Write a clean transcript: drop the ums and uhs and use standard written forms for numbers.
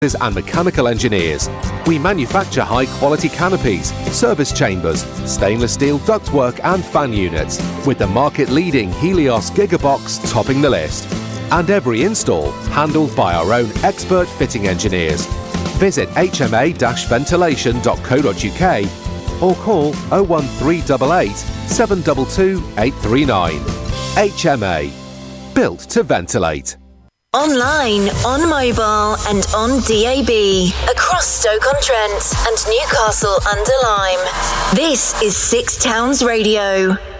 and mechanical engineers. We manufacture high-quality canopies, service chambers, stainless steel ductwork and fan units, with the market-leading Helios Gigabox topping the list. And every install handled by our own expert fitting engineers. Visit hma-ventilation.co.uk or call 01388 722 839. HMA. Built to ventilate. Online, on mobile and on DAB. Across Stoke-on-Trent and Newcastle under Lyme. This is Six Towns Radio.